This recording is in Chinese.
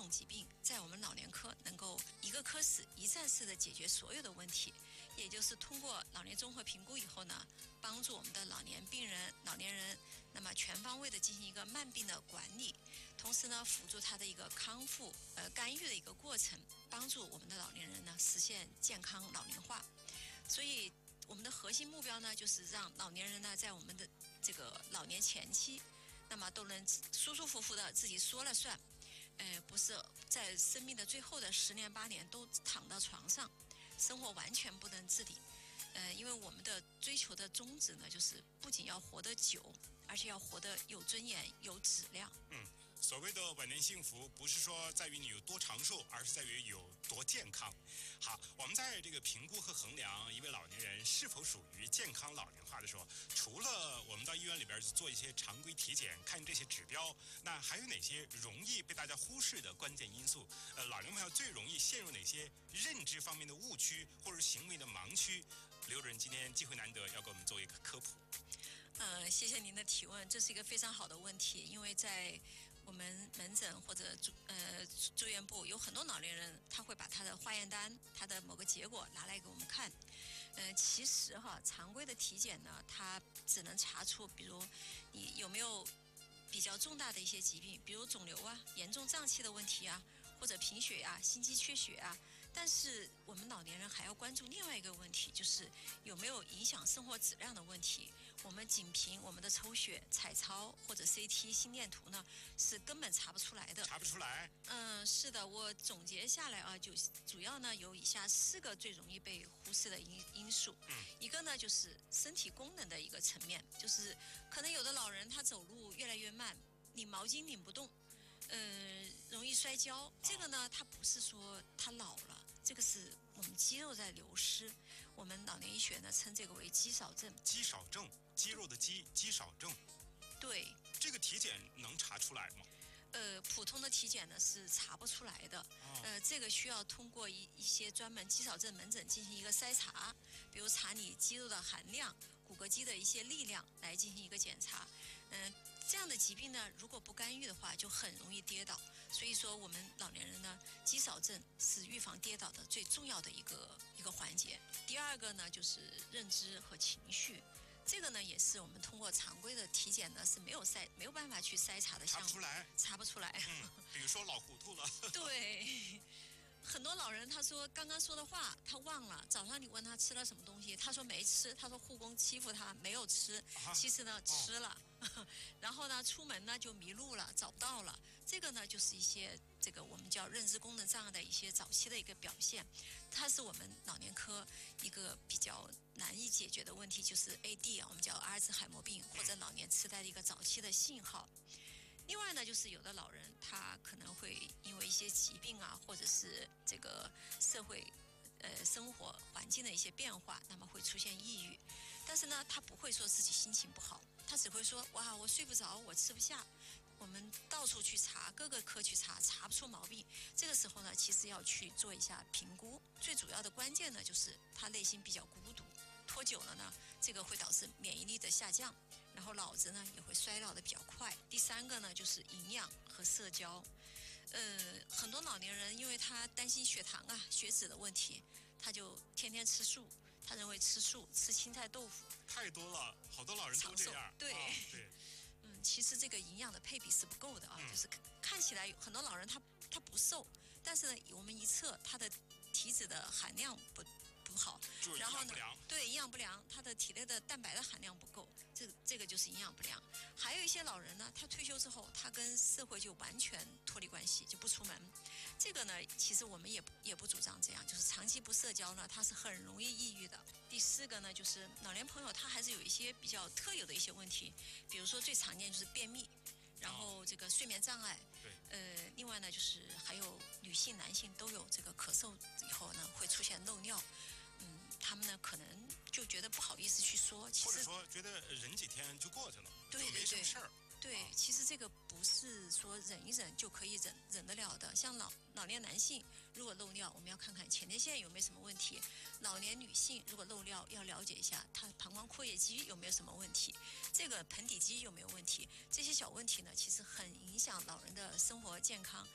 种疾病在我们老年科能够一个科室一站式的解决所有的问题，也就是通过老年综合评估以后呢，帮助我们的老年病人、老年人，那么全方位的进行一个慢病的管理，同时呢，辅助他的一个康复、干预的一个过程，帮助我们的老年人呢实现健康老龄化。所以我们的核心目标呢，就是让老年人呢在我们的这个老年前期，那么都能舒舒服服的自己说了算，不是在生命的最后的10年8年都躺到床上，生活完全不能自理。因为我们的追求的宗旨呢，就是不仅要活得久，而且要活得有尊严、有质量。 所谓的晚年幸福，不是说在于你有多长寿，而是在于有多健康。好，我们在这个评估和衡量一位老年人是否属于健康老龄化的时候，除了我们到医院里边做一些常规体检，看这些指标，那还有哪些容易被大家忽视的关键因素？老年朋友最容易陷入哪些认知方面的误区，或者行为的盲区？刘主任今天机会难得，要给我们做一个科普。 谢谢您的提问，这是一个非常好的问题，因为在我们门诊或者住院部有很多老年人，他会把他的化验单、他的某个结果拿来给我们看。其实常规的体检呢，它只能查出，比如你有没有比较重大的一些疾病，比如肿瘤啊、严重脏器的问题啊，或者贫血啊、心肌缺血啊。但是我们老年人还要关注另外一个问题，就是有没有影响生活质量的问题。我们仅凭我们的抽血、彩超或者 CT 心电图呢，是根本查不出来的。 查不出来？ 是的，我总结下来啊，就主要呢有以下4个最容易被忽视的因素。一个呢就是身体功能的一个层面，就是可能有的老人他走路越来越慢，拧毛巾拧不动。容易摔跤，这个呢，它不是说他老了，这个是我们肌肉在流失。我们老年医学呢称这个为肌少症。 肌少症，肌肉的肌，肌少症。 对。 这个体检能查出来吗？ 普通的体检呢是查不出来的。这个需要通过一些专门肌少症门诊进行一个筛查，比如查你肌肉的含量、骨骼肌的一些力量来进行一个检查。这样的疾病呢，如果不干预的话，就很容易跌倒。所以说，我们老年人呢，肌少症是预防跌倒的最重要的一个环节。第二个呢，就是认知和情绪。这个呢，也是我们通过常规的体检呢是没有办法去筛查的项目，查不出来。 比如说老糊涂了。 对。很多老人他说刚刚说的话他忘了，早上你问他吃了什么东西，他说没吃，他说护工欺负他没有吃，其实呢吃了。然后呢出门呢就迷路了，找不到了。这个呢就是一些这个我们叫认知功能障碍的一些早期的一个表现，它是我们老年科一个比较难以解决的问题，就是 AD 啊，我们叫阿尔兹海默病或者老年痴呆的一个早期的信号。另外呢，就是有的老人他可能会因为一些疾病啊，或者是这个社会生活环境的一些变化，那么会出现抑郁。但是呢，他不会说自己心情不好，他只会说哇，我睡不着，我吃不下。我们到处去查，各个科去查，查不出毛病。这个时候呢，其实要去做一下评估。最主要的关键呢，就是他内心比较孤独，拖久了呢，这个会导致免疫力的下降。然后脑子呢也会衰老的比较快。第3个呢就是营养和社交。很多老年人因为他担心血糖啊、血脂的问题，他就天天吃素。他认为吃素、吃青菜豆腐太多了，好多老人都这样。 对。其实这个营养的配比是不够的啊。就是看起来很多老人他不瘦，但是呢我们一测他的体脂的含量不好，然后呢，对，营养不良，他的体内的蛋白的含量不够，这个就是营养不良。还有一些老人呢，他退休之后，他跟社会就完全脱离关系，就不出门。这个呢，其实我们也不主张这样，就是长期不社交呢，他是很容易抑郁的。第4个呢，就是老年朋友他还是有一些比较特有的一些问题，比如说最常见就是便秘。然后这个睡眠障碍，另外呢就是还有女性、男性都有这个咳嗽以后呢会出现漏尿，他们呢可能就觉得不好意思去说，其实或者说觉得忍几天就过去了， 对， 没什么事儿。 对，其实这个不是说忍一忍就可以忍得了的。像老年男性如果漏尿，我们要看看前列腺有没有什么问题；老年女性如果漏尿，要了解一下她膀胱括约肌有没有什么问题，这个盆底肌有没有问题。这些小问题呢，其实很影响老人的生活健康，